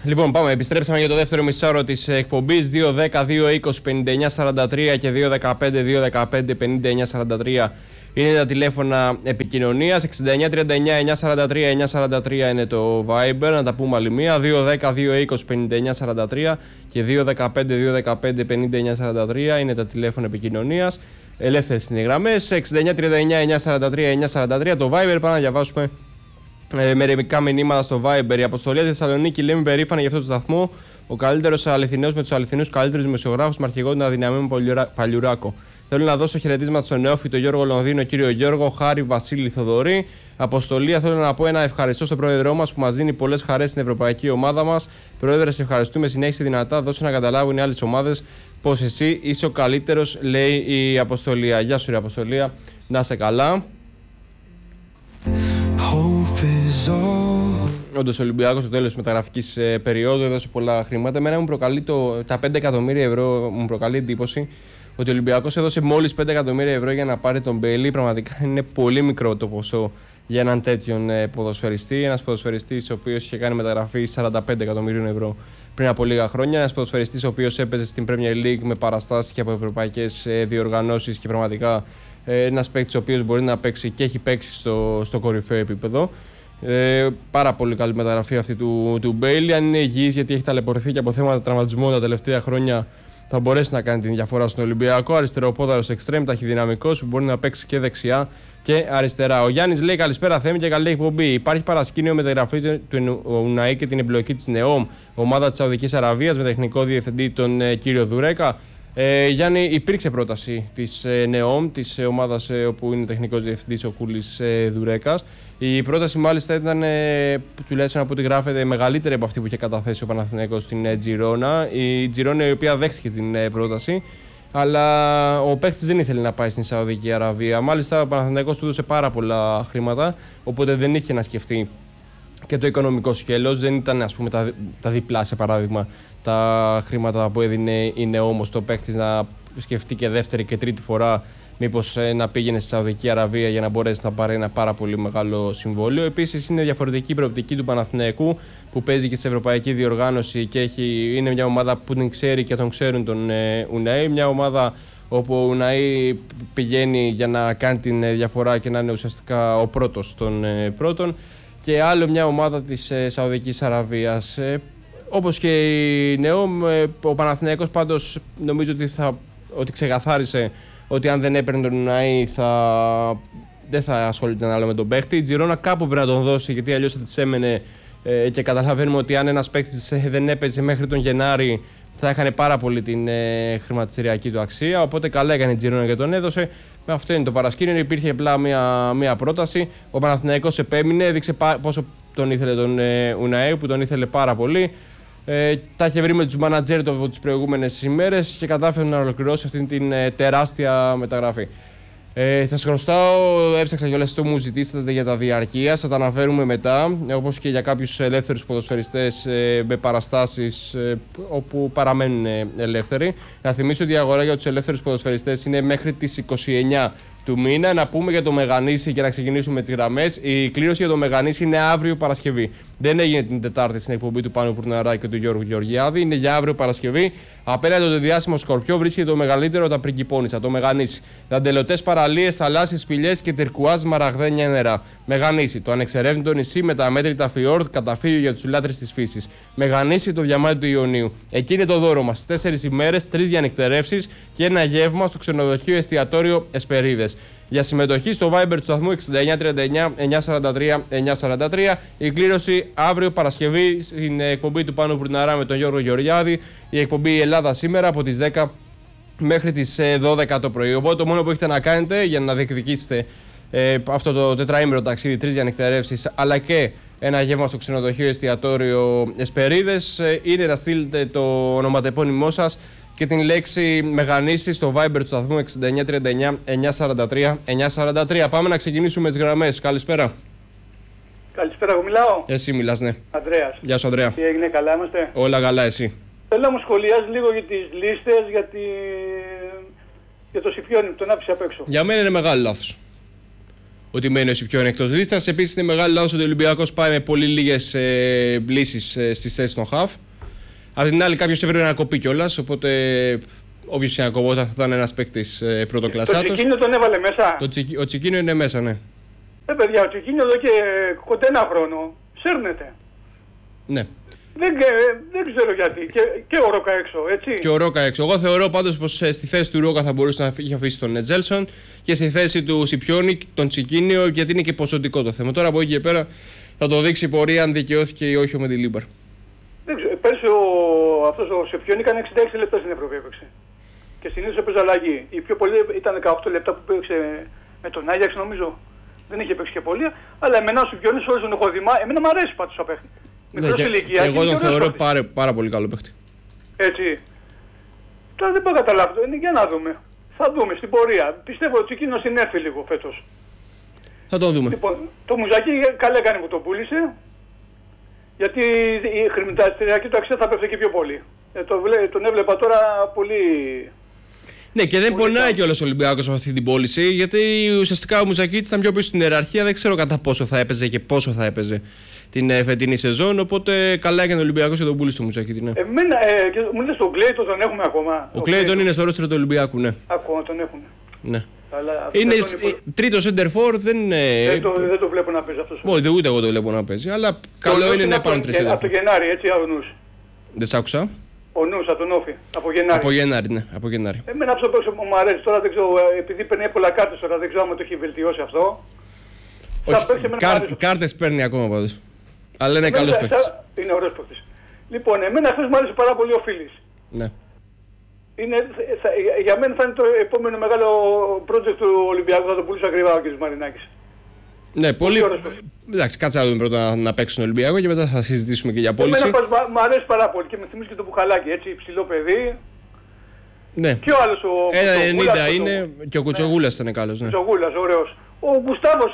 Λοιπόν, πάμε. Επιστρέψαμε για το δεύτερο μισάωρο της εκπομπής. 2-10-2-20-59-43 και 2-15-2-15-59-43 είναι τα τηλέφωνα επικοινωνίας. 69-39-943-943 είναι το Viber. Να τα πούμε άλλη μία. 2-10-2-20-59-43 και 2-15-2-15-59-43 είναι τα τηλέφωνα επικοινωνίας. Ελεύθερες είναι οι γραμμές. 69-39-943-943 το Viber. Πάμε να διαβάσουμε μερικά μηνύματα στο Viber. Η Αποστολή στη Θεσσαλονίκη λέμε περήφανα για αυτό το σταθμό. Ο καλύτερος αληθινός με τους αληθινούς καλύτερους δημοσιογράφους με αρχηγό τον αδυναμένο Παλιουράκο. Θέλω να δώσω χαιρετίσματα στον νεόφυτο Γιώργο Λονδίνο, κύριο Γιώργο, Χάρη, Βασίλη, Θοδωρή. Αποστολή, θέλω να πω ένα ευχαριστώ στον πρόεδρό μας που μας δίνει πολλές χαρές στην ευρωπαϊκή ομάδα μας. Πρόεδρε, σε ευχαριστούμε. Συνέχισε δυνατά. Δώσε να καταλάβουν οι άλλες ομάδες πως εσύ είσαι ο καλύτερος, λέει η Αποστολία. Γεια σου, ρε Αποστολία. Να είσαι καλά. Όντως ο Ολυμπιακός στο τέλος της μεταγραφικής περίοδου έδωσε πολλά χρήματα. Εμένα μου προκαλεί τα 5 εκατομμύρια ευρώ, μου προκαλεί εντύπωση ότι ο Ολυμπιακός έδωσε μόλις 5 εκατομμύρια ευρώ για να πάρει τον Μπέιλι. Πραγματικά είναι πολύ μικρό το ποσό για έναν τέτοιον ποδοσφαιριστή. Ένας ποδοσφαιριστής ο οποίος είχε κάνει μεταγραφή 45 εκατομμυρίων ευρώ πριν από λίγα χρόνια. Ένας ποδοσφαιριστής ο οποίος έπαιζε στην Premier League με παραστάσεις και από ευρωπαϊκές διοργανώσεις και πραγματικά ένας παίκτης ο οποίος μπορεί να παίξει και έχει παίξει στο κορυφαίο επίπεδο. Πάρα πολύ καλή μεταγραφή αυτή του Μπέιλι. Αν είναι υγιής, γιατί έχει ταλαιπωρηθεί και από θέματα τραυματισμού τα τελευταία χρόνια, θα μπορέσει να κάνει την διαφορά στον Ολυμπιακό. Αριστεροπόδαρος εξτρέμ, ταχυδυναμικός που μπορεί να παίξει και δεξιά και αριστερά. Ο Γιάννης λέει: καλησπέρα, Θέμη, και καλή εκπομπή. Υπάρχει παρασκήνιο μεταγραφή του Ουναή και την εμπλοκή της ΝΕΟΜ, ομάδα της Σαουδικής Αραβίας, με τεχνικό διευθυντή τον κύριο Δουρέκα. Γιάννη, υπήρξε πρόταση της ΝΕΟΜ, της ομάδας όπου είναι τεχνικός διευθυντής ο Κούλης Δουρέκας. Η πρόταση μάλιστα ήταν, τουλάχιστον από ό,τι γράφεται, μεγαλύτερη από αυτή που είχε καταθέσει ο Παναθηναϊκός στην Τζιρόνα. Η Τζιρόνα η οποία δέχτηκε την πρόταση, αλλά ο παίκτης δεν ήθελε να πάει στην Σαουδική Αραβία. Μάλιστα ο Παναθηναϊκός του έδωσε πάρα πολλά χρήματα, οπότε δεν είχε να σκεφτεί και το οικονομικό σκέλος. Δεν ήταν, ας πούμε, τα διπλά, σε παράδειγμα, τα χρήματα που έδινε η ΝΕΟΜ στο παίκτης να σκεφτεί και δεύτερη και τρίτη φορά μήπως να πήγαινε στη Σαουδική Αραβία για να μπορέσει να πάρει ένα πάρα πολύ μεγάλο συμβόλαιο. Επίσης, είναι διαφορετική η προοπτική του Παναθηναϊκού που παίζει και σε ευρωπαϊκή διοργάνωση και είναι μια ομάδα που την ξέρει και τον ξέρουν τον Ουναή. Μια ομάδα όπου ο Ουναή πηγαίνει για να κάνει την διαφορά και να είναι ουσιαστικά ο πρώτος των πρώτων. Και άλλο μια ομάδα της Σαουδικής Αραβίας. Όπως και η ΝΕΟΜ, ο Παναθηναϊκός πάντως νομίζω ότι ξεκαθάρισε ότι αν δεν έπαιρνε τον Ουναή δεν θα ασχολείται άλλο με τον παίχτη. Η Τζιρόνα κάπου πρέπει να τον δώσει, γιατί αλλιώς θα της έμενε, και καταλαβαίνουμε ότι αν ένας παίχτης δεν έπαιζε μέχρι τον Γενάρη θα έχανε πάρα πολύ την χρηματιστηριακή του αξία. Οπότε καλά έκανε η Τζιρόνα και τον έδωσε. Αυτό είναι το παρασκήνιο. Υπήρχε απλά μια πρόταση. Ο Παναθηναϊκός επέμεινε, έδειξε πόσο τον ήθελε τον Ουναή, που τον ήθελε πάρα πολύ. Τα είχε βρει με τους μάνατζερ από τις προηγούμενες ημέρες και κατάφερε να ολοκληρώσει αυτή την τεράστια μεταγραφή. Θα σας χρωστάω, έψαξα κιόλας το μου ζητήσατε για τα διαρκεία, θα τα αναφέρουμε μετά, όπως και για κάποιους ελεύθερους ποδοσφαιριστές με παραστάσεις όπου παραμένουν ελεύθεροι. Να θυμίσω ότι η αγορά για τους ελεύθερους ποδοσφαιριστές είναι μέχρι τις 29 του μήνα. Να πούμε για το Μεγανήσι και να ξεκινήσουμε τις γραμμές. Η κλήρωση για το Μεγανήσι είναι αύριο Παρασκευή. Δεν έγινε την Τετάρτη στην εκπομπή του Πάνου Πουρναράκη και του Γιώργου Γεωργιάδη. Είναι για αύριο Παρασκευή. Απέναντι το διάσημο Σκορπιό βρίσκεται το μεγαλύτερο τα Πριγκιπώνισσα, το Μεγανήσι. Δαντελωτές παραλίες, θαλάσσιες σπηλιές και τερκουάζ μαραγδένια νερά. Μεγανήσι, το ανεξερεύνητο νησί με τα αμέτρητα φιόρδ, καταφύγιο για τους λάτρες της φύσης. Μεγανήσι, το διαμάτι του Ιωνίου. Εκεί είναι το δώρο μας. 4 ημέρες, 3 διανυκτερεύσεις και ένα γεύμα στο ξενοδοχείο εστιατόριο Εσπερίδες. Για συμμετοχή στο Viber του σταθμού 6939-943-943. Η κλήρωση αύριο Παρασκευή στην εκπομπή του Πάνου Πουρναρά με τον Γιώργο Γεωργιάδη. Η εκπομπή Ελλάδα σήμερα από τις 10 μέχρι τις 12 το πρωί. Οπότε το μόνο που έχετε να κάνετε για να διεκδικήσετε αυτό το τετραήμερο ταξίδι, 3 διανυκτερεύσεις, αλλά και ένα γεύμα στο ξενοδοχείο εστιατόριο Εσπερίδες, είναι να στείλετε το ονοματεπώνυμό σας και την λέξη Μεγανήσι στο Viber του σταθμού 6939-943-943. Πάμε να ξεκινήσουμε τις γραμμές. Καλησπέρα. Καλησπέρα, εγώ μιλάω. Εσύ μιλάς, ναι. Ανδρέας. Γεια σου, Ανδρέα. Τι έγινε, καλά είμαστε? Όλα καλά, εσύ? Θέλω να μου σχολιάζει λίγο για τις λίστες, για το Σιφιόνι που τον άφησε απ' έξω. Για μένα είναι μεγάλο λάθος. ότι μένει ο Σιπιόνι εκτός λίστας. Επίσης είναι μεγάλο λάθος ότι ο Ολυμπιακός πάει με πολύ λίγες λύσεις στις θέσεις των χαφ. Απ' την άλλη, κάποιος έπρεπε να κοπεί κιόλας. Οπότε όποιος είναι να κοπόταν θα ήταν ένας παίκτης πρωτοκλασσάτος. Το Τσικίνιο τον έβαλε μέσα. Ο Τσικίνιο είναι μέσα, ναι. Παιδιά, ο Τσικίνιο εδώ και κοντά ένα χρόνο σέρνεται. Ναι. Δεν ξέρω γιατί. Και ο Ρόκα έξω, έτσι. Και ο Ρόκα έξω. Εγώ θεωρώ πάντως πως στη θέση του Ρόκα θα μπορούσε να είχε αφήσει τον Νετζέλσον και στη θέση του Σιπιόνι τον Τσικίνιο, γιατί είναι και ποσοτικό το θέμα. Τώρα από εκεί και πέρα θα το δείξει η πορεία αν δικαιώθηκε ή όχι ο Μεντιλίμπαρ. Δεν ξέρω. Πέρσι αυτός ο Σιπιόνι έκανε 66 λεπτά στην Ευρώπη έπαιξε. Και συνήθως έπαιζε αλλαγή. Η πιο πολύ ήταν 18 λεπτά που παίξε με τον Άγιαξ, νομίζω. Δεν είχε παίξει και πολύ. Αλλά εμένα ο Σιπιόνις όλος τον έχω δει. Εμένα μου αρέσει πάντως ο παίχτη. Ναι, και εγώ τον θεωρώ πάρα πολύ καλό παίχτη. Έτσι. Τώρα δεν μπορώ να καταλάβω. Για να δούμε. Θα δούμε στην πορεία. Πιστεύω ότι ο Τσικίνος συνέρθει λίγο φέτος. Θα το δούμε. Λοιπόν, το Μουζάκι καλά έκανε που το πούλησε. Γιατί η χρηματιστηριακή του αξία θα πέφτει και πιο πολύ. Τον έβλεπα τώρα πολύ. Ναι, και δεν πονάει κιόλας ο Ολυμπιακός από αυτή την πώληση, γιατί ουσιαστικά ο Μουζακίτης ήταν πιο πίσω στην ιεραρχία. Δεν ξέρω κατά πόσο θα έπαιζε και πόσο θα έπαιζε την φετινή σεζόν. Οπότε καλά έκανε ο Ολυμπιακός και τον πούλησε το Μουζακίτη. Ναι. Μου λες τον Κλέιτον τον έχουμε ακόμα. Ο Κλέιτον είναι στο ρόστρο του Ολυμπιακού, ναι. Ακόμα τον έχουν. Ναι. Είναι τρίτο center for, δεν το βλέπω να παίζει αυτός. Όχι, ούτε εγώ το βλέπω να παίζει, αλλά καλό είναι να υπάρχουν τρεις center for. Από το Γενάρη, έτσι, ο Νους. Δεν σ' άκουσα. Ο Νους, από τον Όφη, από Γενάρη. Από Γενάρη, ναι, από Γενάρη. Εμένα αυτό μου αρέσει, τώρα δεν ξέρω, επειδή παίρνει πολλά κάρτες τώρα, δεν ξέρω αν το έχει βελτιώσει αυτό. Όχι, κάρτες παίρνει ακόμα πάντως. Αλλά είναι καλός παίκτης. Είναι ωραίος παίκτης. Λοιπόν, εμένα χθες μου άρεσε πάρα πολύ ο Φίλης. Ναι. Για μένα θα είναι το επόμενο μεγάλο project του Ολυμπιακού, θα το πουλήσει ακριβά ο κ. Μαρινάκης. Ναι, πολύ. Εντάξει, κάτσε να δούμε πρώτα να παίξουν Ολυμπιακό και μετά θα συζητήσουμε και για πώληση. Εμένα μου αρέσει πάρα πολύ και με θυμίζει και το Μπουχαλάκι, έτσι, υψηλό παιδί. Ναι. Και ο άλλος ο 1,90 είναι και ο Κουτσογούλας ήταν καλός. Ναι. Κουτσογούλας, ωραίος. Ο Γκουστάβος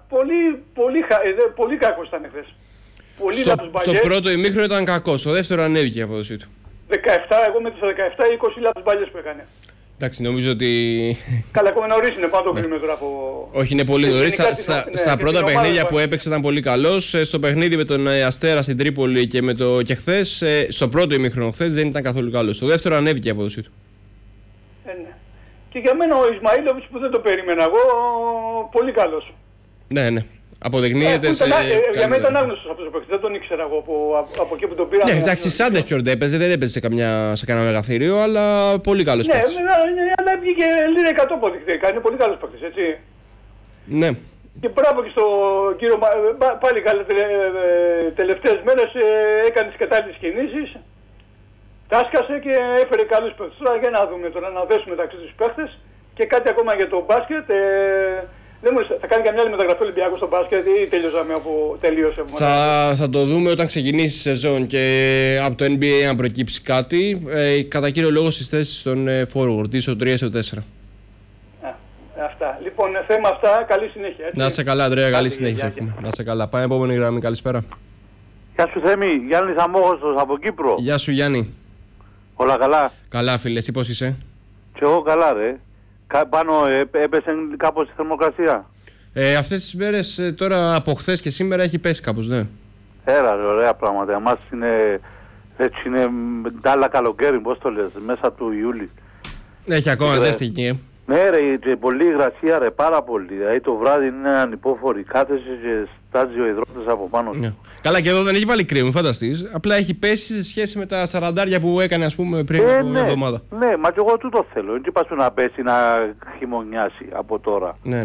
πολύ κακός ήταν χθες. Στο πρώτο ημίχρονο ήταν κακός, στο δεύτερο ανέβηκε η απόδοσή του. 17, εγώ με τις 17-20 λάθος μπαλιές που έκανε. Εντάξει, νομίζω ότι. Καλά, ακόμα νωρίς είναι, πάνω το κρίνουμε τώρα από. Όχι, είναι πολύ νωρίς. Στα πρώτα παιχνίδια που έπαιξε ήταν πολύ καλός. Στο παιχνίδι με τον Αστέρα στην Τρίπολη και χθες, στο πρώτο ημίχρονο χθες δεν ήταν καθόλου καλός. Στο δεύτερο ανέβηκε η απόδοσή του. Ναι. Και για μένα ο Ισμαήλοβιτς που δεν το περίμενα εγώ, πολύ καλός. Ναι, ναι. Αποδεικνύεται σε. Για μένα ήταν άγνωστος αυτός ο παίκτης, δεν τον ήξερα εγώ από εκεί που τον πήρα. Ναι, εντάξει, Σάντερφιορντ έπαιζε, δεν έπαιζε σε κανένα μεγαθύριο, αλλά πολύ καλός παίκτης. Ναι, αλλά βγήκε λίρα 100 αποδεικτικά, είναι πολύ καλός παίκτης, έτσι. Ναι. Και μπράβο και στον κύριο πάλι καλά τελευταίες μέρες έκανε τις κατάλληλες κινήσεις. Τάσκασε και έφερε καλούς παίκτες. Τώρα για να δούμε, τώρα να δέσουμε μεταξύ τους παίκτες και κάτι ακόμα για το μπάσκετ. Θα κάνει καμιά άλλη μεταγραφή Ολυμπιακού στο μπάσκετ ή τελείωσε. Θα το δούμε όταν ξεκινήσει η σεζόν και από το NBA αν προκύψει κάτι. Κατά κύριο λόγο στις θέσεις των forward, ίσο 3 ίσο 4. Αυτά. Λοιπόν, θέμα αυτά, καλή συνέχεια. Έτσι. Να είσαι καλά, Ανδρέα, καλή συνέχεια. Να είσαι καλά. Πάμε επόμενη γραμμή, καλησπέρα. Γεια σου Θέμη, Γιάννης Αμόχωστος από Κύπρο. Γεια σου Γιάννη. Όλα καλά. Καλά φίλε, εσύ πώς είσαι? Και εγώ καλά ρε. Πάνω έπεσε κάπως η θερμοκρασία. Αυτές τις μέρες τώρα από χθες και σήμερα έχει πέσει κάπως, ναι. Ρε, ωραία πράγματα. Εμάς είναι έτσι, είναι ντάλα καλοκαίρι, πώς το λες, μέσα του Ιούλη. Έχει ακόμα ζέστη εκεί. Ναι ρε, και πολλή υγρασία ρε, πάρα πολύ. Δηλαδή το βράδυ είναι ανυπόφορη, κάθεσαι και στάζει ο υδρότης από πάνω. Ναι. Καλά, και εδώ δεν έχει βάλει κρύο, μην φανταστείς. Απλά έχει πέσει σε σχέση με τα 40 που έκανε, ας πούμε, πριν από μια εβδομάδα. Ναι, μα και εγώ τούτο θέλω. Δεν είπα σου να πέσει, να χειμωνιάσει από τώρα. Ναι.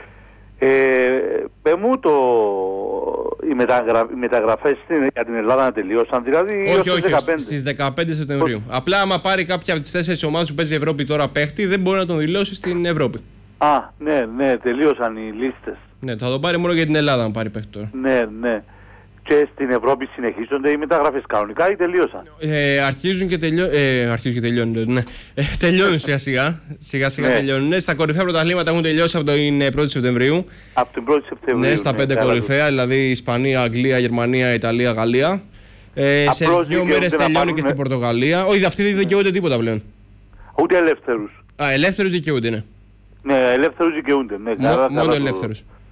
Μου οι μεταγραφές για την Ελλάδα τελείωσαν, δηλαδή όχι, στις 15 Σεπτεμβρίου. Απλά άμα πάρει κάποια από τις 4 ομάδες που παίζει η Ευρώπη τώρα παίχτη, δεν μπορεί να τον δηλώσει στην Ευρώπη. Ναι, τελείωσαν οι λίστες. Ναι, θα τον πάρει μόνο για την Ελλάδα να πάρει παίχτη τώρα. Ναι. Και στην Ευρώπη συνεχίζονται οι μεταγραφές κανονικά ή τελείωσαν? Αρχίζουν και τελειώνουν. Ναι. Τελειώνουν σιγά σιγά τελειώνουν. Στα κορυφαία πρωταθλήματα έχουν τελειώσει από την 1η Σεπτεμβρίου. Από την 1η Σεπτεμβρίου. Ναι, στα 5 κορυφαία, δηλαδή Ισπανία, Αγγλία, Γερμανία, Ιταλία, Γαλλία. Σε 2 μέρες τελειώνει και στην Πορτογαλία. Όχι, αυτοί δεν δικαιούνται τίποτα πλέον. Ούτε ελεύθερους. Ελεύθερους δικαιούνται, ναι. Ναι, ελεύθερους δικαιούνται. Ναι, μόνο ελεύθερους.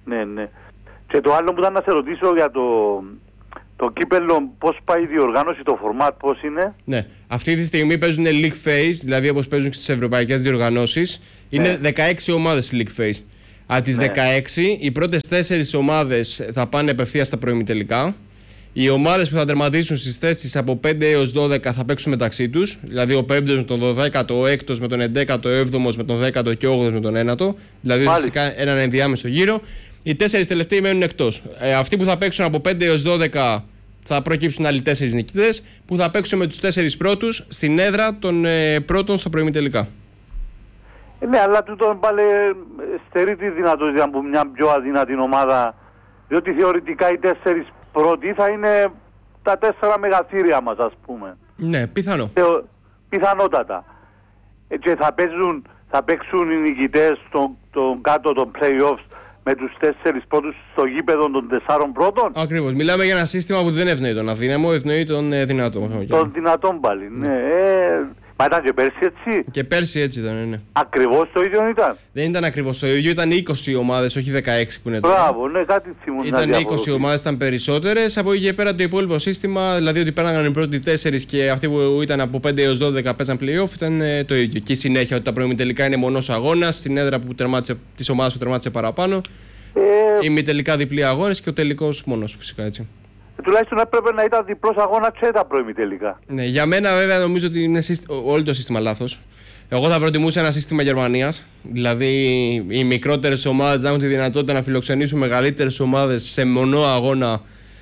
Ναι, ναι. Και το άλλο που ήταν να σε ρωτήσω για το κύπελλο, πώς πάει η διοργάνωση, το format, πώς είναι? Ναι. Αυτή τη στιγμή παίζουν league phase, δηλαδή όπως παίζουν και στις ευρωπαϊκές διοργανώσεις. Είναι 16 ομάδες league phase. Από τις 16, οι πρώτες 4 ομάδες θα πάνε απευθείας στα προημιτελικά. Οι ομάδες που θα τερματίσουν στις θέσεις από 5 έως 12 θα παίξουν μεταξύ τους. Δηλαδή ο 5ος με τον 12ο, ο 6ος με τον 11ο, ο 7ος με τον 10ο και ο 8ος με τον 9ο. Δηλαδή ουσιαστικά έναν ενδιάμεσο γύρο. Οι 4 τελευταίοι μένουν εκτός. Αυτοί που θα παίξουν από 5 έως 12 θα προκύψουν άλλοι 4 νικητές που θα παίξουν με τους 4 πρώτους στην έδρα των πρώτων στα προημιτελικά. Ναι, αλλά τούτον πάλι στερεί τη δυνατότητα από μια πιο αδύνατη ομάδα, διότι θεωρητικά οι 4 πρώτοι θα είναι τα 4 μεγαθύρια μας, ας πούμε. Ναι, πιθανό. Πιθανότατα. Και θα παίξουν οι νικητές των κάτω των play-offs με τους 4 πρώτους στο γήπεδο των 4 πρώτων. Ακριβώς. Μιλάμε για ένα σύστημα που δεν ευνοεί τον αδύναμο, ευνοεί τον δυνατό. Τον δυνατόν πάλι, ναι. Μα ήταν και πέρσι έτσι. Και πέρσι έτσι ήταν, ναι. Ακριβώς το ίδιο ήταν. Δεν ήταν ακριβώς το ίδιο, ήταν 20 ομάδες, όχι 16 που είναι τώρα. Μπράβο, ναι, κάτι θυμούν. Ήταν 20 ομάδες, ήταν περισσότερες. Από εκεί και πέρα το υπόλοιπο σύστημα, δηλαδή ότι πέραγαν οι πρώτοι 4 και αυτοί που ήταν από 5 έως 12 παίζαν play-off, ήταν το ίδιο. Και η συνέχεια ότι τα προημιτελικά είναι μονός αγώνας, στην έδρα της ομάδας που τερμάτισε παραπάνω. Ημιτελικά διπλή αγώνες και ο τελικός μόνος, φυσικά έτσι. Τουλάχιστον έπρεπε να ήταν διπλός αγώνα και τα προημιτελικά. Ναι, για μένα βέβαια νομίζω ότι είναι όλο το σύστημα λάθος. Εγώ θα προτιμούσα ένα σύστημα Γερμανίας. Δηλαδή οι μικρότερες ομάδες να έχουν τη δυνατότητα να φιλοξενήσουν μεγαλύτερες ομάδες σε μονό αγώνα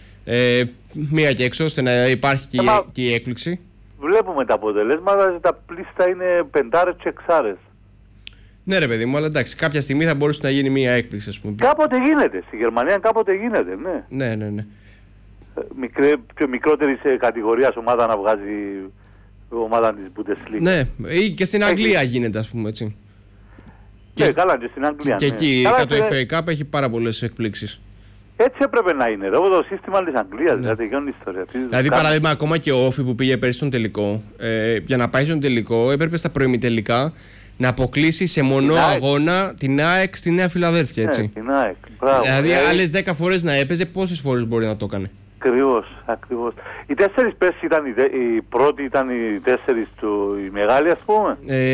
μία και έξω, ώστε να υπάρχει και η έκπληξη. Βλέπουμε τα αποτελέσματα, τα πλήστα είναι 5 και 6. Ναι, ρε παιδί μου, αλλά εντάξει, κάποια στιγμή θα μπορούσε να γίνει μία έκπληξη, ας πούμε. Κάποτε γίνεται. Στη Γερμανία κάποτε γίνεται, ναι. Ναι. Πιο μικρότερη κατηγορία ομάδα να βγάζει ομάδα της Bundesliga. Ναι, ή και στην Αγγλία γίνεται, ας πούμε έτσι. Ναι, καλά, και στην Αγγλία. Και εκεί το FA Cup έχει πάρα πολλές εκπλήξεις. Έτσι έπρεπε να είναι. Εδώ το σύστημα της Αγγλίας, δηλαδή η ιστορία. Δηλαδή, παράδειγμα, ακόμα και ο Όφι που πήγε πέρυσι στον τελικό, για να πάει στον τελικό έπρεπε στα προημιτελικά να αποκλείσει σε μονό αγώνα την ΑΕΚ στη Νέα Φιλαδέλφια, έτσι. Ναι, την ΑΕΚ, μπράβο. Δηλαδή, άλλες 10 φορές να έπαιζε, πόσες φορές μπορεί να το έκανε. Ακριβώς. Οι 4 πέρσι ήταν οι πρώτοι, ήταν οι 4 οι μεγάλοι, ας πούμε.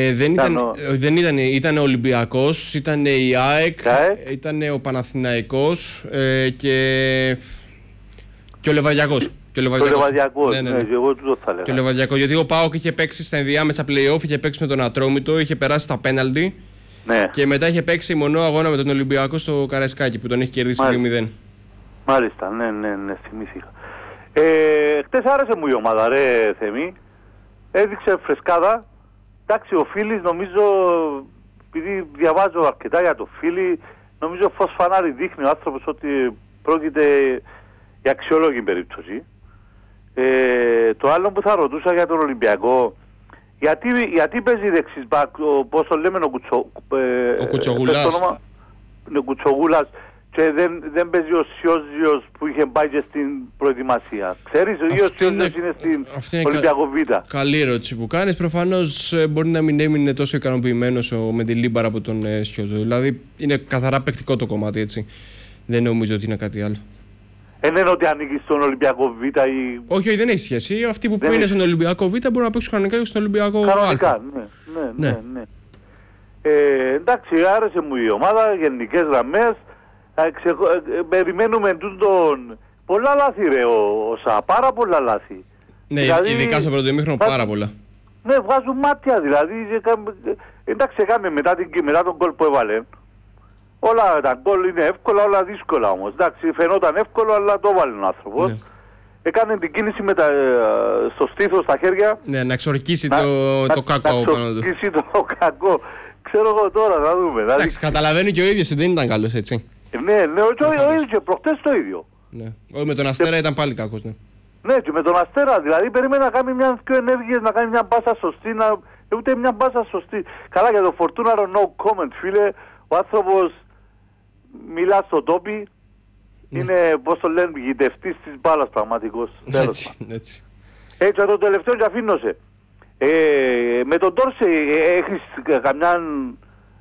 Ήταν ο Ολυμπιακός, ήταν η ΑΕΚ, ήταν ο Παναθηναϊκός και ο Λεβαδιακός. Και ο Λεβαδιακός, ναι, εγώ τούτο θα λέγα. Και ο Λεβαδιακός, γιατί ο ΠΑΟΚ είχε παίξει στα ενδιάμεσα play-off, είχε παίξει με τον Ατρόμητο, είχε περάσει στα πέναλτι. Ναι. Και μετά είχε παίξει μονό αγώνα με τον Ολυμπιακό στο Καραϊσκάκι που τον είχε κερδίσει 2-0. Μάλιστα, ναι, θυμήθηκα. Χτες άρεσε μου η ομάδα, ρε Θεμή. Έδειξε φρεσκάδα. Εντάξει, ο Φίλης νομίζω, επειδή διαβάζω αρκετά για το Φίλη, νομίζω φως φανάρι δείχνει ο άνθρωπος ότι πρόκειται για αξιόλογη περίπτωση. Το άλλο που θα ρωτούσα για τον Ολυμπιακό, γιατί παίζει δεξής μπακ, πώς το λέμε, ο Κουτσογούλας. Ο Κουτσογούλας. Και δεν παίζει ο Σιώζιος που είχε πάει και στην προετοιμασία. Ξέρεις, ο Σιώζιος είναι στην Ολυμπιακό Β. Καλή ερώτηση που κάνεις. Προφανώς μπορεί να μην έμεινε τόσο ικανοποιημένος με τη Λίμπαρα από τον Σιώζο. Δηλαδή είναι καθαρά παικτικό το κομμάτι, έτσι. Δεν νομίζω ότι είναι κάτι άλλο. Είναι ότι ανήκει στον Ολυμπιακό Β ή... Όχι, δεν έχει σχέση. Αυτοί που είναι στον Ολυμπιακό Β μπορούν να παίξουν κανονικά και στον Ολυμπιακό Α. Κανονικά, ναι. Εντάξει, άρεσε μου η ομάδα, γενικές γραμμές. Περιμένουμε τούτον. Πολλά λάθη ρε όσα, πάρα πολλά λάθη. Ναι, δηλαδή, ειδικά στο πρώτο ημίχρονο πάρα πολλά. Ναι, βγάζουν μάτια δηλαδή. Εντάξει, έκαμε μετά τον γκολ που έβαλε. Όλα τα γκολ είναι εύκολα, όλα δύσκολα όμως. Εντάξει, φαινόταν εύκολο, αλλά το έβαλε ο άνθρωπος. Ναι. Έκανε την κίνηση στο στήθος, στα χέρια. Ναι, να εξορκίσει το κακό πάνω του. Να εξορκίσει το κακό. Ξέρω εγώ τώρα, θα δούμε. Εντάξει, καταλαβαίνει και ο ίδιος ότι δεν ήταν καλός, έτσι. Ναι, ο ίδιος και προχτές το ίδιο. Ναι. Με τον Αστέρα ήταν πάλι κακός, ναι. Ναι, και με τον Αστέρα, δηλαδή περίμενα να κάνει μια πιο ενέργειες, να κάνει μια μπάσα σωστή, ούτε μια μπάσα σωστή. Καλά, για το Φορτούναρο no comment, φίλε, ο άνθρωπος μιλά στο τόπι, είναι, πώς το λένε, γητευτής της μπάλας πραγματικός. Έτσι. Έτσι, το τελευταίο και αφήνωσε. Με τον Τόρσε έχεις καμιά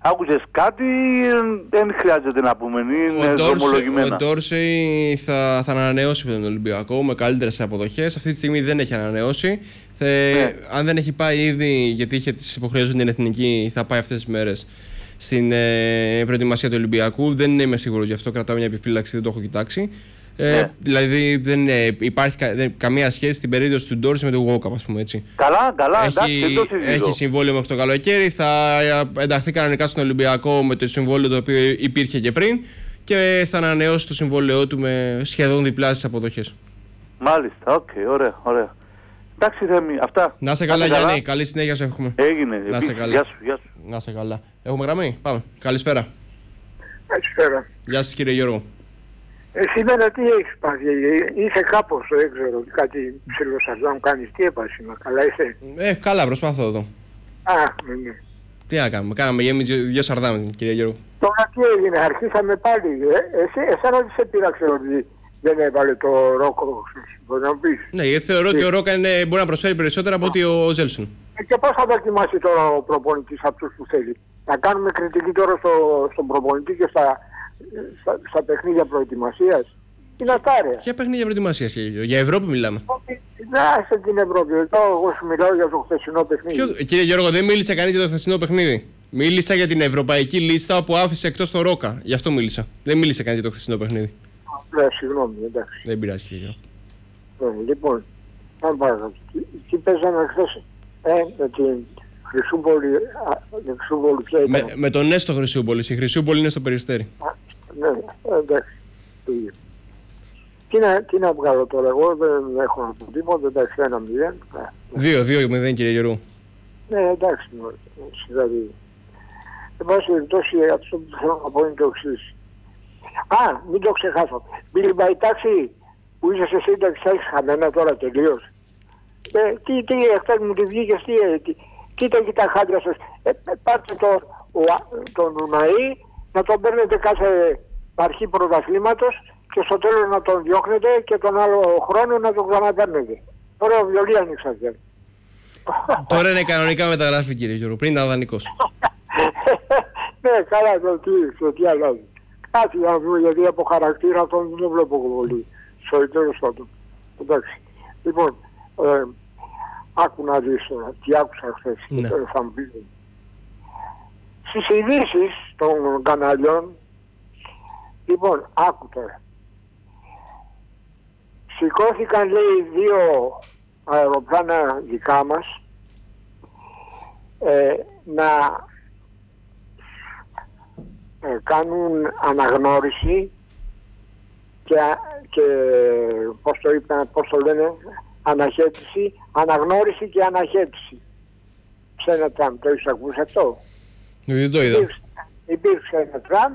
Άκουσες κάτι ή δεν χρειάζεται να πούμε, είναι δρομολογημένα? Ο Ντόρσεϊ θα ανανεώσει με τον Ολυμπιακό με καλύτερες αποδοχές. Αυτή τη στιγμή δεν έχει ανανεώσει. Αν δεν έχει πάει ήδη, γιατί είχε τις υποχρεώσεις με την εθνική, θα πάει αυτές τις μέρες στην προετοιμασία του Ολυμπιακού. Δεν είμαι σίγουρος γι' αυτό, κρατάω μια επιφύλαξη, δεν το έχω κοιτάξει. Δηλαδή δεν υπάρχει καμία σχέση στην περίπτωση του Ντόρσεϊ με τον Walkup, ας πούμε έτσι. Καλά, εντάξει, δεν το συζητώ. Έχει συμβόλαιο μέχρι το καλοκαίρι, θα ενταχθεί κανονικά στον Ολυμπιακό με το συμβόλαιο το οποίο υπήρχε και πριν και θα ανανεώσει το συμβόλαιό του με σχεδόν διπλάσιες αποδοχές. Μάλιστα, οκ, ωραία. Εντάξει, Θέμη, αυτά. Να σε καλά, Γιάννη, καλή συνέχεια σου εύχομαι. Έγινε, να σε καλά. Γεια σου. Να σε καλά. Έχουμε γραμμή, πάμε. Καλησπέρα. Καλησπέρα. Γεια σας κύριε Γιώργο. Σήμερα τι έχεις πάθει, είσαι κάπως, δεν ξέρω, κάτι ψιλοσαρδάμ κάνεις, τι έπασε, καλά είσαι? Καλά, προσπαθώ εδώ. Ναι. Τι να κάνουμε, κάναμε γέμιση δυο σαρδάμ κύριε Γιώργο. Τώρα τι έγινε, αρχίσαμε πάλι, εσένα τι σε πείραξε ότι δεν έβαλε το Ρόκο, μπορεί να πεις? Ναι, γιατί θεωρώ ότι ο Ρόκα μπορεί να προσφέρει περισσότερα από ότι ο Ζέλσον. Και πώς θα δοκιμάσει τώρα ο προπονητής αυτούς που θέλει? Να κάνουμε κριτική τώρα στον προπονητή και στα παιχνίδια προετοιμασίας. Είναι ατάρια. Ποια παιχνίδια προετοιμασίας, για Ευρώπη μιλάμε? Να σε την Ευρώπη. Εγώ σου μιλάω για το χθεσινό παιχνίδι. Κύριε Γιώργο, δεν μίλησε κανείς για το χθεσινό παιχνίδι. Μίλησα για την ευρωπαϊκή λίστα που άφησε εκτός το Ρόκα. Γι' αυτό μίλησα. Δεν μίλησε κανείς για το χθεσινό παιχνίδι. Συγγνώμη, εντάξει. Δεν πειράζει, κύριε Γιώργο. Λοιπόν, αν πάρω. Τι παίζαμε χθες? Με την Χρυσούπολη. Ποια ήταν? Με τον Νέστο Χρυσούπολη. Η Χρυσούπολη είναι στο Περιστέρι. Ναι, εντάξει. Τι να βγάλω τώρα, εγώ δεν έχω να πω τίποτα, εντάξει, 1-0. 2-0 κύριε Γιώργο. Ναι, εντάξει, δηλαδή. Εν πάση περιπτώσει, αυτό που θέλω να πω είναι το εξής. Μην το ξεχάσω. Μπιλιμπαϊτάξη που είσαι σε σύνταξη, θα έχεις χαμένα τώρα τελείως. Τι χθες μου τη βγήκες, κοίτα τα χάντια σας. Πάρτε τον Ουναή, να τον παίρνετε κάθε αρχή πρωταθλήματος και στο τέλος να τον διώχνετε και τον άλλο χρόνο να τον ξαναπαίρνετε. Ωραία, βιολί ανοίξατε. Τώρα είναι κανονικά μεταγράφη κύριε Γιώργο, πριν ήταν δανεικός. Ναι, καλά, το τι αλλάζει. Κάτι να δούμε, γιατί από χαρακτήρα αυτόν δεν βλέπω πολύ. Τέλος πάντων. Εντάξει. Λοιπόν, άκου να δεις τώρα, τι άκουσα χθες. Ναι. Θα μου πεις. Στις ειδήσεις των καναλιών, λοιπόν, άκου τώρα. Σηκώθηκαν, λέει, 2 αεροπλάνα δικά μας να κάνουν αναγνώριση και πώς το λένε, αναχέτηση, αναγνώριση και αναχέτηση. Σε ένα τραμ, το έχεις ακούσει αυτό? Δεν το είδα. Υπήρξε ένα τραμ,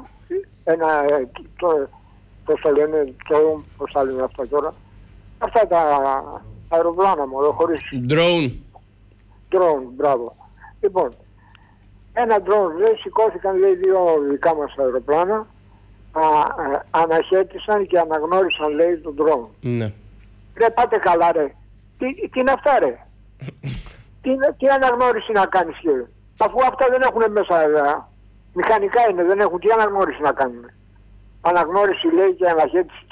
πώς το λένε, πώς θα λένε αυτά τώρα, αυτά τα αεροπλάνα μόνο, χωρίς... Drone. Drone, μπράβο. Λοιπόν, ένα drone, λέει, σηκώθηκαν, λέει, 2 δικά μας αεροπλάνα, αναχέτησαν και αναγνώρισαν, λέει, τον drone. Ναι. Ρε, πάτε καλά, ρε. Τι είναι αυτά, ρε? τι αναγνώριση να κάνεις, κύριε? Αφού αυτά δεν έχουν μέσα, μηχανικά είναι, δεν έχουν, τι αναγνώριση να κάνουν? Αναγνώριση, λέει, και αναχέτηση.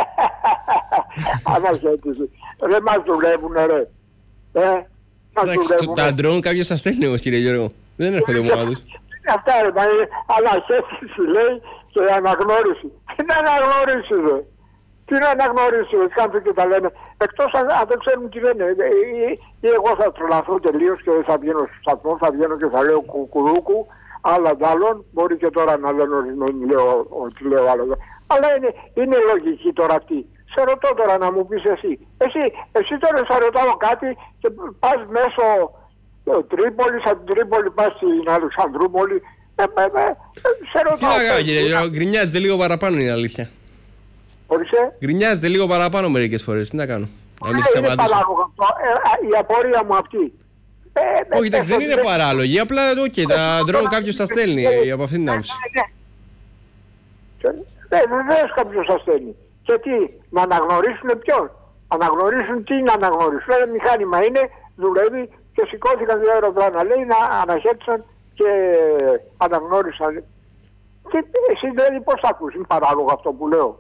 Αναχέτηση. Δεν μας δουλεύουνε, ρε. Εντάξει, τα drone κάποιος σας στέλνει όμως, κύριε Γιώργο. Δεν έρχονται μόνο τους. Αυτά, ρε, αναχέτηση, λέει, και αναγνώριση. Τι είναι αναγνώριση, ρε? Τι είναι αναγνώριση, κάποιοι και τα λένε. Εκτός αν δεν ξέρουν τι λένε. Ή εγώ θα τρελαθώ τελείως και θα βγαίνω στο σταθμό, θα βγαίνω και θα λέω κουκουρούκου, άλλα ντάλλον. Μπορεί και τώρα να λένε ορισμένοι, ότι λέω άλλο. Αλλά είναι λογική τώρα αυτή. Σε ρωτώ τώρα να μου πεις εσύ. Εσύ τώρα σε ρωτάω κάτι και πας μέσω Τρίπολη, από την Τρίπολη πας στην Αλεξανδρούπολη. Σε ρωτάω. Τι να κάνω, κύριε, γκρινιάζετε λίγο παραπάνω, είναι αλήθεια. Ορίστε. Γκρινιάζετε λίγο παραπάνω μερικές φορές. Τι να κάνω? Είναι παράλογο αυτό. Η απορία μου αυτή. Όχι, εντάξει, δεν είναι παράλογη. Απλά τα drone κάποιος σας στέλνει από αυτήν την άποψη. Βεβαίως κάποιος σας στέλνει. Και τι, να αναγνωρίσουν ποιον? Αναγνωρίσουν τι να αναγνωρίσουν? Ένα μηχάνημα είναι, δουλεύει και σηκώθηκαν 2 αεροπλάνα. Λέει να αναχέτησαν και αναγνώρισαν. Και εσύ δηλαδή πώς θα ακούσεις, είναι παράλογο αυτό που λέω.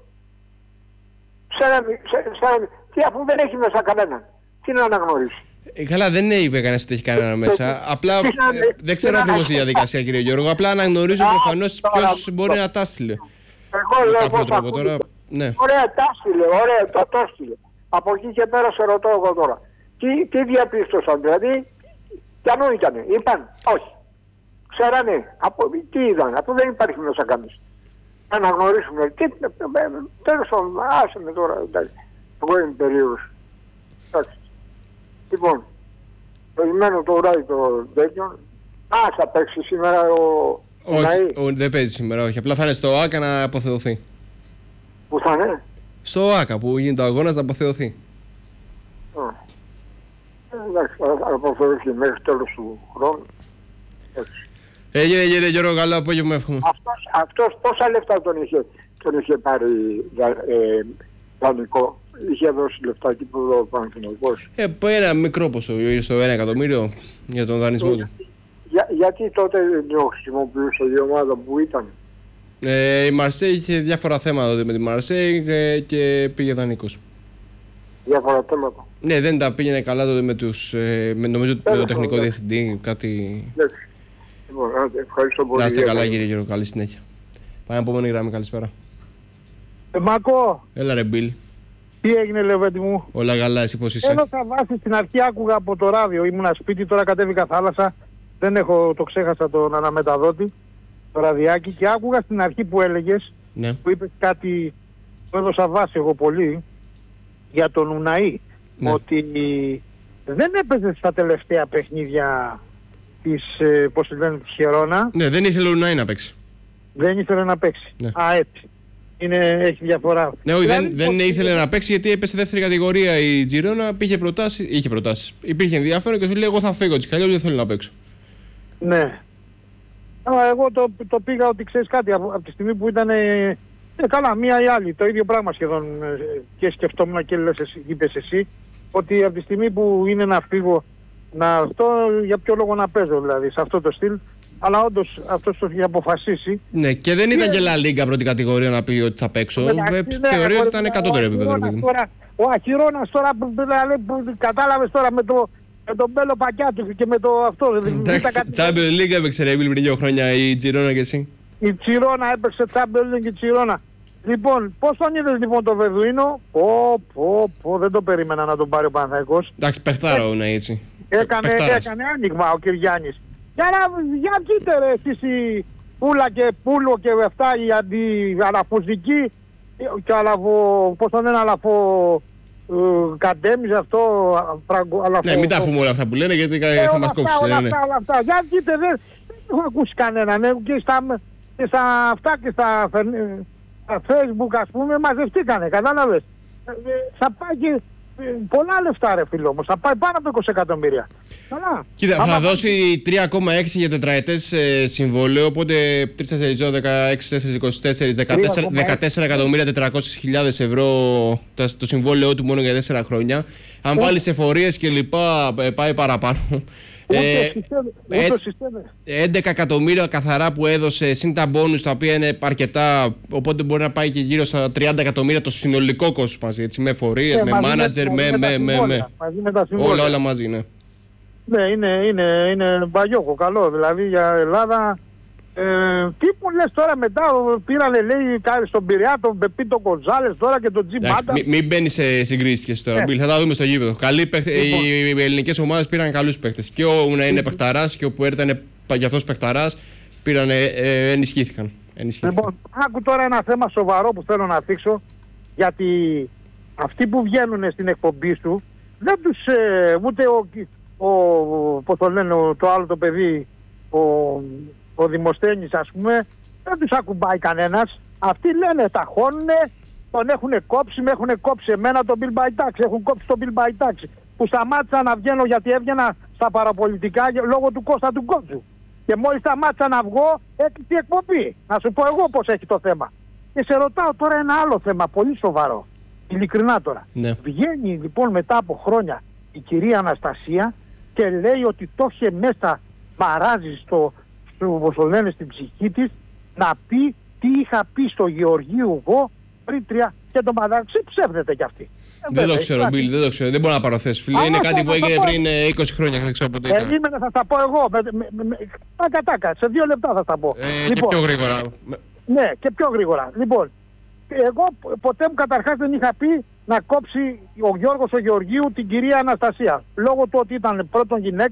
Τι αφού δεν έχει μέσα κανέναν, τι να αναγνωρίσει. Καλά, δεν είπε κανένα ότι έχει κανένα μέσα. Απλά δεν ξέρω ακριβώς τη διαδικασία, κύριε Γιώργο. Απλά αναγνωρίζω προφανώς ποιος μπορεί να τα έστειλε. Εγώ λέω πώς θα ακούσει. Ωραία, τα έστειλε, ωραία, το έστειλε. Από εκεί και πέρα σε ρωτώ εγώ τώρα. Τι διαπίστωσαν, δηλαδή, ποιανού ήτανε, είπαν, όχι. Ξέρανε, τι είδαν, αφού δεν υπάρχει μέσα κανείς. Να αναγνωρίσουμε. Τέλος πάντων, άσε με τώρα, εντάξει. Εγώ είμαι περίεργος. Εντάξει. Λοιπόν, περιμένω το βράδυ το τέτοιο. Θα παίξει σήμερα ο Ναή. Δεν παίζει σήμερα, όχι. Απλά θα είναι στο ΆΚΑ να αποθεωθεί. Πού θα είναι? Στο ΆΚΑ που γίνεται ο αγώνας να αποθεωθεί. Εντάξει, θα αποθεωθεί μέχρι τέλος του χρόνου. Έγινε κύριε Γιώργο, καλό απόγευμα εύχομαι. Αυτός πόσα λεφτά τον είχε πάρει δανεικό? Είχε δώσει λεφτά εκεί που ο Παναθηναϊκός. Ένα μικρό ποσό, στο 1 εκατομμύριο για τον δανεισμό του. Γιατί τότε δεν το χρησιμοποιούσε η ομάδα που ήταν? Η Μαρσέη είχε διάφορα θέματα τότε με τη Μαρσέη και πήγε δανεικός. Διάφορα θέματα. Ναι, δεν τα πήγαινε καλά τότε νομίζω με το τεχνικό διευθυντή, κάτι... Λοιπόν, ευχαριστώ πολύ. Να είστε καλά κύριε Γιώργο, καλή συνέχεια. Πάμε από επόμενη γραμμή, καλησπέρα. Μακό. Έλα ρε Μπιλ. Τι έγινε Λεβέντη μου? Όλα καλά, εσύ πώς είσαι? Θέλω θα βάσει στην αρχή, άκουγα από το ράδιο, ήμουνα σπίτι, τώρα κατέβηκα θάλασσα. Δεν έχω, το ξέχασα τον αναμεταδότη, το ραδιάκι, και άκουγα στην αρχή που έλεγες, ναι, που είπες κάτι, που έδωσα βάση εγώ πολύ, για τον Ουναή, ναι, ότι δεν έπαιζε στα τελευταία παιχνίδια της, πώς τη λένε, της Χερώνα. Ναι, δεν ήθελε ο Ουναή να παίξει. Δεν ήθελε να παίξει. Ναι. Έτσι. Έχει διαφορά. Ναι, όχι, δεν ήθελε να παίξει γιατί έπεσε δεύτερη κατηγορία η Τζιρόνα, είχε προτάσεις. Υπήρχε ενδιαφέρον και σου λέει: εγώ θα φύγω της Χαλιός, δεν θέλω να παίξω. Ναι. Εγώ το πήγα ότι ξέρεις κάτι, από τη στιγμή που ήταν καλά, μία ή άλλη, το ίδιο πράγμα σχεδόν και σκεφτόμουν και είπες εσύ, ότι από τη στιγμή που είναι να φύγω, για ποιο λόγο να παίζω δηλαδή, σε αυτό το στυλ. Αλλά όντως αυτός το είχε αποφασίσει. Ναι, και δεν ήταν και La Liga πρώτη κατηγορία να πει ότι θα παίξω. Θεωρεί ότι ήταν κατώτερο επίπεδο. Ο Αχυρώνας τώρα που κατάλαβες τώρα με τον Μπέλο Πακιάτου και με το αυτό. Εντάξει, Champions League έπαιξε ρε πριν 2 χρόνια η Τζιρόνα και εσύ. Η Τζιρόνα έπαιξε Champions League και η Τζιρόνα. Λοιπόν, πώς τον είδες λοιπόν το Βεδουίνο? Δεν το περίμενα να τον πάρει ο Παναθηναϊκός. Εντάξει, παιχτάρα είναι έτσι. Έκανε άνοιγμα ο Κυριάννης. Για κοίτα ρε εσείς η Πούλα και Πούλο και αυτά οι αντιαλαφουζικοί και πώς τον λένε Καντέμις αυτό Ναι, μην τα πούμε όλα αυτά που λένε γιατί θα μας κόψει. Όλα αυτά. Για κοίτα δεν έχω ακούσει κανέναν και στα αυτά και στα Facebook ας πούμε μαζευτήκανε, κατάλαβες. Θα πάει και πολλά λεφτά ρε φίλο όμως, θα πάει πάνω από 20 εκατομμύρια. Καλά. Κοίτα, θα δώσει 3,6 για τετραετές συμβόλαιο, οπότε 3, 4, 16, 4, 24, 14 εκατομμύρια 400.000 ευρώ το συμβόλαιό του μόνο για 4 χρόνια. Αν πάλι σε εφορίες και λοιπά πάει παραπάνω. 11 εκατομμύρια καθαρά που έδωσε, συν τα μπόνους τα οποία είναι αρκετά, οπότε μπορεί να πάει και γύρω στα 30 εκατομμύρια το συνολικό κόστος μαζί, έτσι, με εφορίες, με μάνατζερ, όλα μαζί, ναι. Ναι, είναι μπαγιόκο, καλό, δηλαδή για Ελλάδα. Τι μου λες τώρα μετά, πήρανε λέει στον Πειραιά τον Πεπίτο Κοντζάλες τώρα και τον Τζι Μάντα. Μην μπαίνεις σε συγκρίσεις και τώρα, θα τα δούμε στο γήπεδο. Οι ελληνικές ομάδες πήραν καλούς παίχτες. Και ο Ουναή είναι παιχταράς και ο Πουέρτα είναι για αυτός παιχταράς, ενισχύθηκαν. Λοιπόν, άκου τώρα ένα θέμα σοβαρό που θέλω να θίξω, γιατί αυτοί που βγαίνουν στην εκπομπή σου, δεν τους, ούτε πώς το λένε, το άλλο το παιδί, ο Δημοσθένης ας πούμε, δεν τους ακουμπάει κανένας. Αυτοί λένε, τα χώνουνε, τον έχουν κόψει, με έχουν κόψει εμένα τον Bill by Tax, έχουν κόψει τον Bill by Tax, που σταμάτησα να βγαίνω γιατί έβγαινα στα παραπολιτικά λόγω του Κώστα του Κότσου. Και μόλις σταμάτησα να βγω, έκλεισε η εκπομπή. Να σου πω εγώ πώς έχει το θέμα. Και σε ρωτάω τώρα ένα άλλο θέμα, πολύ σοβαρό. Ειλικρινά τώρα. Ναι. Βγαίνει λοιπόν μετά από χρόνια η κυρία Αναστασία και λέει ότι το είχε μέσα μαράζει όπως το λένε, στην ψυχή της, να πει τι είχα πει στο Γεωργίου εγώ πριν 3 και το Μαδαξί ψεύδεται κι αυτή. Δεν το ξέρω, Μπίλ, δεν το ξέρω. Δεν μπορώ να πάρω θέση, φίλε. Είναι κάτι που έγινε πριν 20 χρόνια, δεν ξέρω πότε ήταν. Περίμενε, θα τα πω εγώ. Τάκα, σε 2 λεπτά θα τα πω. Και πιο γρήγορα. Ναι, και πιο γρήγορα. Λοιπόν, εγώ ποτέ μου καταρχάς δεν είχα πει να κόψει ο Γιώργος ο Γεωργίου την κυρία Αναστασία. Λόγω του ότι ήταν πρώτον γυναίκα.